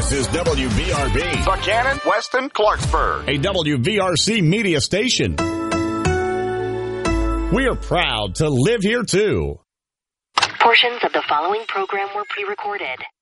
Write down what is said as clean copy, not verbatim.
This is WVRB, Buchanan, Weston, Clarksburg. a WVRC media station. We are proud to live here, too. Portions of the following program were pre-recorded.